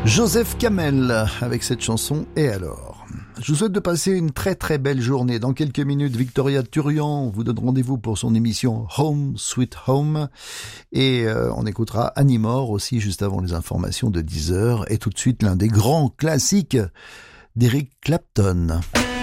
Joseph Kamel avec cette chanson « Et alors ?» Je vous souhaite de passer une très très belle journée. Dans quelques minutes, Victoria Turian vous donne rendez-vous pour son émission Home Sweet Home. Et on écoutera Annie Moore aussi juste avant les informations de 10h. Et tout de suite, l'un des grands classiques d'Eric Clapton.